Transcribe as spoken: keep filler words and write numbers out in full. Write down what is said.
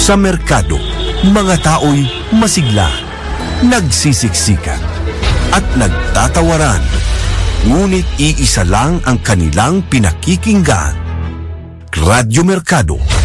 Sa merkado, mga tao'y masigla, nagsisiksikan, at nagtatawaran. Ngunit iisa lang ang kanilang pinakikinggan. Radyo Merkado.